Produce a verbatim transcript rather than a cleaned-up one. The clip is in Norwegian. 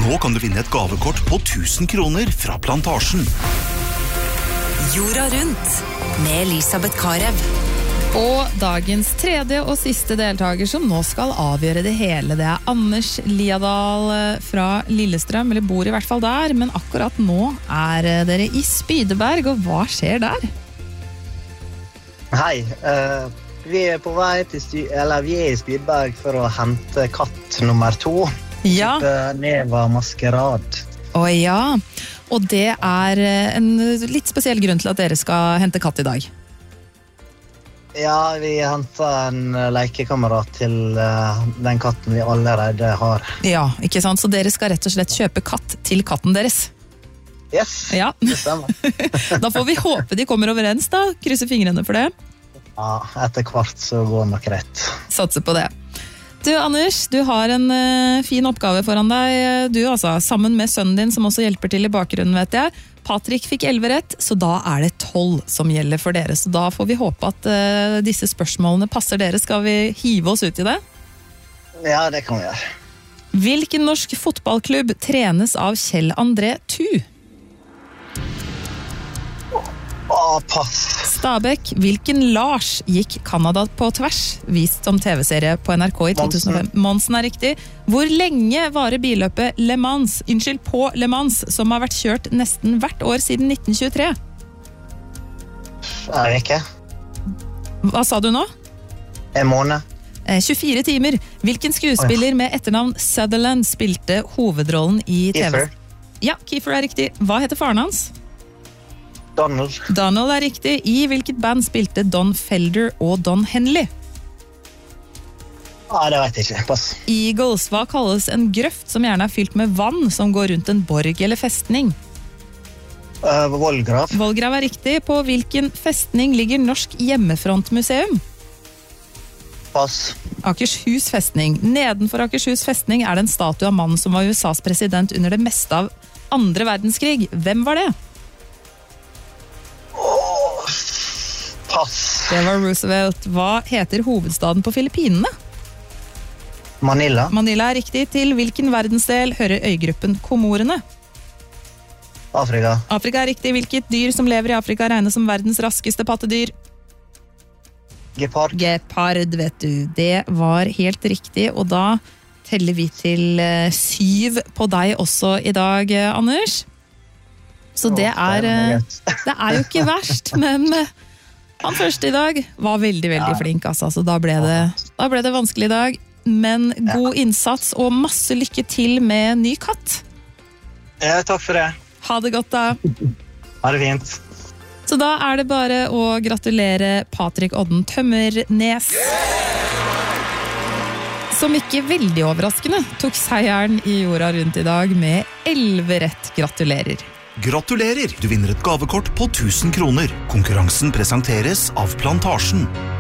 Nå kan du vinne et gavekort på tusen kroner fra Plantasjen. Jorda rundt med Elisabeth Karev. Og dagens tredje og siste deltaker som nå skal avgjøre det hele, det er Anders Liadal fra Lillestrøm, eller bor i hvert fall der, men akkurat nå er dere i Spydeberg, og hva skjer der? Hei, uh, vi er på vei til Sty- eller vi er i Spydeberg for å hente katt nummer to. Ja. Type Neva Maskerad. Å ja, og det er en litt spesiell grunn til at dere skal hente katt i dag. Ja, vi hentet en lekekamerat til uh, den katten vi allerede har. Ja, ikke sant? Så dere skal rett og slett kjøpe katt til katten deres. Yes, ja. Det stemmer. Da får vi håpe de kommer overens da, krysse fingrene for det. Ja, etter hvert så går det nok rett. Satser på det. Du, Anders, du har en uh, fin oppgave foran deg. Du, altså, sammen med sønnen din, som også hjelper til i bakgrunnen, vet jeg. Patrick fikk elleve rett, så da er det tolv som gjelder for dere. Så da får vi håpe at uh, disse spørsmålene passer dere. Skal vi hive oss ut i det? Ja, det kan vi gjøre. Hvilken norsk fotballklubb trenes av Kjell André Thu? Åh, pass. Stabæk, hvilken Lars gikk Canada på tvers, vist som T V-serie på N R K i to tusen og fem? Monsen er riktig. Hvor lenge varer billøpet Le Mans, unnskyld, på Le Mans, som har vært kjørt nesten hvert år siden nitten tjuetre? Er det ikke? Hva sa du nå? En måned. Eh, tjuefire timer. Hvilken skuespiller med etternavn Sutherland spilte hovedrollen i T V? Kiefer. Ja, Kiefer er riktig. Hva heter faren hans? Donald. Donald er riktig. I hvilket band spilte Don Felder og Don Henley? Ja, det vet jeg ikke. Pass. Eagles. Hva kalles en grøft som gjerne er fylt med vann, som går rundt en borg eller festning? Uh, Vollgrav. Vollgrav er riktig. På hvilken festning ligger Norsk Hjemmefrontmuseum? Pass. Akershus festning. Nedenfor Akershus festning er det en statue av mannen som var U S A's president under det meste av andre verdenskrig. Hvem var det? Pass. Det var Roosevelt. Hva heter hovedstaden på Filippinene? Manila. Manila er riktig. Til hvilken verdensdel hører øygruppen Komorene? Afrika. Afrika er riktig. Hvilket dyr som lever i Afrika regnes som verdens raskeste pattedyr? Gepard. Gepard, vet du. Det var helt riktig, og da teller vi til uh, syv på deg også i dag, uh, Anders. Så det er, uh, det er jo ikke verst, men uh, han første i dag var veldig, veldig ja. flink, altså. Så da ble, det, da ble det vanskelig i dag. Men god ja. innsats og masse lykke til med ny katt. Ja, takk for det. Ha det godt da. Ha det fint. Så da er det bare å gratulere Patrick Odden Tømmernes, som ikke veldig overraskende tok seieren i jorda rundt i dag med elleve rett. Gratulerer. Gratulerer! Du vinner et gavekort på tusen kroner. Konkurransen presenteres av Plantasjen.